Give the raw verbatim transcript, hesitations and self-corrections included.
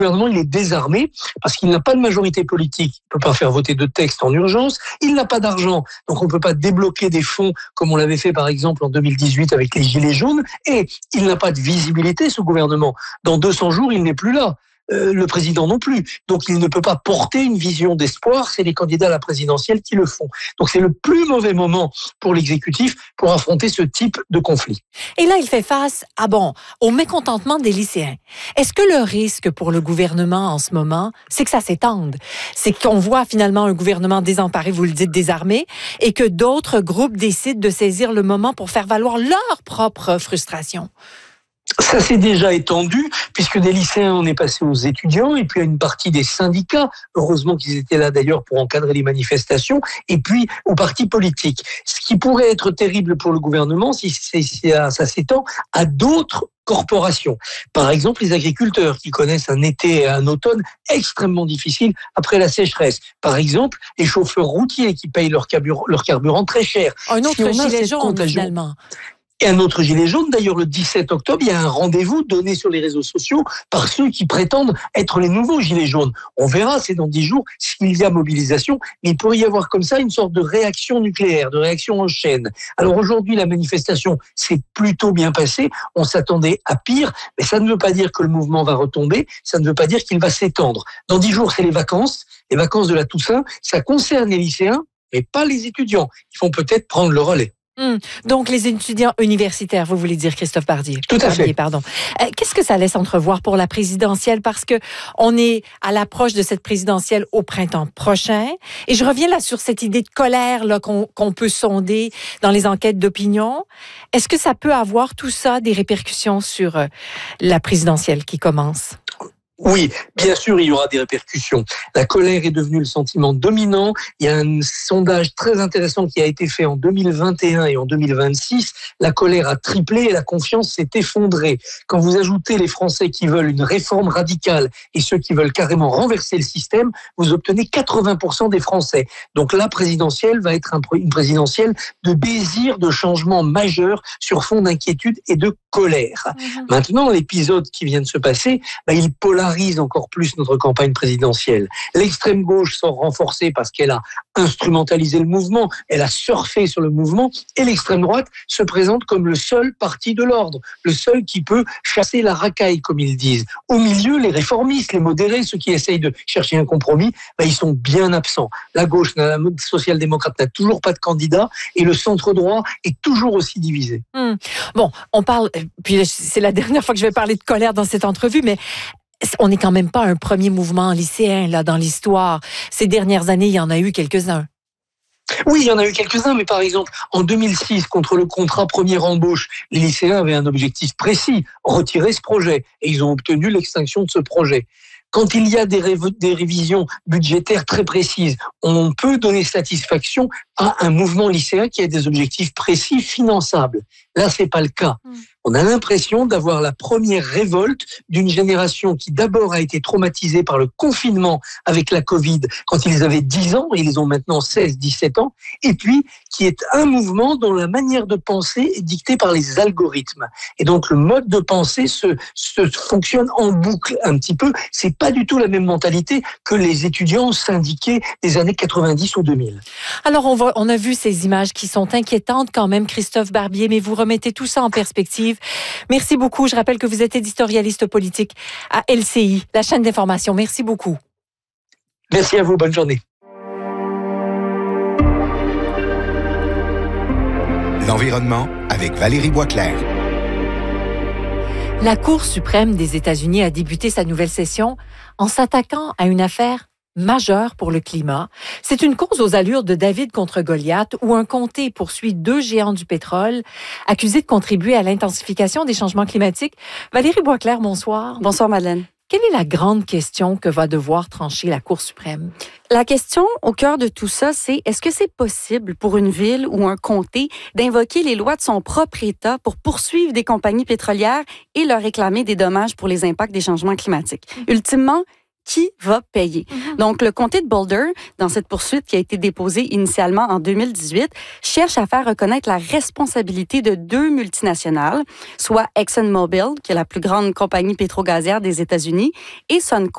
gouvernement, il est désarmé parce qu'il n'a pas de majorité politique. Il ne peut pas faire voter de texte en urgence. Il n'a pas d'argent. Donc, on ne peut pas débloquer des fonds comme on l'avait fait, par exemple, en deux mille dix-huit avec les Gilets jaunes. Et il n'a pas de visibilité, ce gouvernement. Dans deux cents jours, il n'est plus là. Euh, le président non plus. Donc, il ne peut pas porter une vision d'espoir. C'est les candidats à la présidentielle qui le font. Donc, c'est le plus mauvais moment pour l'exécutif pour affronter ce type de conflit. Et là, il fait face à, bon, au mécontentement des lycéens. Est-ce que le risque pour le gouvernement en ce moment, c'est que ça s'étende? C'est qu'on voit finalement un gouvernement désemparé, vous le dites, désarmé, et que d'autres groupes décident de saisir le moment pour faire valoir leur propre frustration? Ça s'est déjà étendu, puisque des lycéens, on est passé aux étudiants, et puis à une partie des syndicats, heureusement qu'ils étaient là d'ailleurs pour encadrer les manifestations, et puis aux partis politiques. Ce qui pourrait être terrible pour le gouvernement, si, si, si ça s'étend à d'autres corporations. Par exemple, les agriculteurs qui connaissent un été et un automne extrêmement difficiles après la sécheresse. Par exemple, les chauffeurs routiers qui payent leur carburant, leur carburant très cher. Un autre si gilet jaune, finalement. Et un autre gilet jaune, d'ailleurs, le dix-sept octobre, il y a un rendez-vous donné sur les réseaux sociaux par ceux qui prétendent être les nouveaux gilets jaunes. On verra, c'est dans dix jours, s'il y a mobilisation, mais il pourrait y avoir comme ça une sorte de réaction nucléaire, de réaction en chaîne. Alors aujourd'hui, la manifestation s'est plutôt bien passée, on s'attendait à pire, mais ça ne veut pas dire que le mouvement va retomber, ça ne veut pas dire qu'il va s'étendre. Dans dix jours, c'est les vacances, les vacances de la Toussaint, ça concerne les lycéens, mais pas les étudiants. Ils vont peut-être prendre le relais. Hum. Donc, les étudiants universitaires, vous voulez dire, Christophe Barbier? Tout à Barbier, fait. Pardon. Euh, qu'est-ce que ça laisse entrevoir pour la présidentielle? Parce que on est à l'approche de cette présidentielle au printemps prochain. Et je reviens là sur cette idée de colère là, qu'on, qu'on peut sonder dans les enquêtes d'opinion. Est-ce que ça peut avoir tout ça des répercussions sur euh, la présidentielle qui commence? Oui, bien sûr, il y aura des répercussions. La colère est devenue le sentiment dominant. Il y a un sondage très intéressant qui a été fait en deux mille vingt et un et en deux mille vingt-six. La colère a triplé et la confiance s'est effondrée. Quand vous ajoutez les Français qui veulent une réforme radicale et ceux qui veulent carrément renverser le système, vous obtenez quatre-vingts pour cent des Français. Donc la présidentielle va être une présidentielle de désir de changement majeur sur fond d'inquiétude et de colère. Mmh. Maintenant, l'épisode qui vient de se passer, bah, il polarise encore plus notre campagne présidentielle. L'extrême gauche sort renforcée parce qu'elle a instrumentalisé le mouvement, elle a surfé sur le mouvement, et l'extrême droite se présente comme le seul parti de l'ordre, le seul qui peut chasser la racaille, comme ils disent. Au milieu, les réformistes, les modérés, ceux qui essayent de chercher un compromis, bah, ils sont bien absents. La gauche, la social-démocrate n'a toujours pas de candidat, et le centre-droit est toujours aussi divisé. Hum. Bon, on parle, puis c'est la dernière fois que je vais parler de colère dans cette entrevue, mais on n'est quand même pas un premier mouvement lycéen là dans l'histoire. Ces dernières années, il y en a eu quelques-uns. Oui, il y en a eu quelques-uns, mais par exemple, en deux mille six, contre le contrat première embauche, les lycéens avaient un objectif précis, retirer ce projet, et ils ont obtenu l'extinction de ce projet. Quand il y a des, rév- des révisions budgétaires très précises, on peut donner satisfaction à un mouvement lycéen qui a des objectifs précis, finançables. Là, c'est pas le cas. Mmh. On a l'impression d'avoir la première révolte d'une génération qui d'abord a été traumatisée par le confinement avec la Covid quand ils avaient dix ans, et ils ont maintenant seize, dix-sept ans, et puis qui est un mouvement dont la manière de penser est dictée par les algorithmes. Et donc le mode de pensée se, se fonctionne en boucle un petit peu. C'est pas du tout la même mentalité que les étudiants syndiqués des années quatre-vingt-dix ou deux mille. Alors on, va, on a vu ces images qui sont inquiétantes quand même, Christophe Barbier, mais vous remettez tout ça en perspective. Merci beaucoup. Je rappelle que vous êtes éditorialiste politique à L C I, la chaîne d'information. Merci beaucoup. Merci à vous. Bonne journée. L'environnement avec Valérie Boisclair. La Cour suprême des États-Unis a débuté sa nouvelle session en s'attaquant à une affaire majeure pour le climat. C'est une cause aux allures de David contre Goliath où un comté poursuit deux géants du pétrole accusés de contribuer à l'intensification des changements climatiques. Valérie Boisclair, bonsoir. Bonsoir, Madeleine. Quelle est la grande question que va devoir trancher la Cour suprême? La question au cœur de tout ça, c'est est-ce que c'est possible pour une ville ou un comté d'invoquer les lois de son propre État pour poursuivre des compagnies pétrolières et leur réclamer des dommages pour les impacts des changements climatiques? Mmh. Ultimement, qui va payer? Mm-hmm. Donc, le comté de Boulder, dans cette poursuite qui a été déposée initialement en deux mille dix-huit, cherche à faire reconnaître la responsabilité de deux multinationales, soit ExxonMobil, qui est la plus grande compagnie pétro-gazière des États-Unis, et Suncor,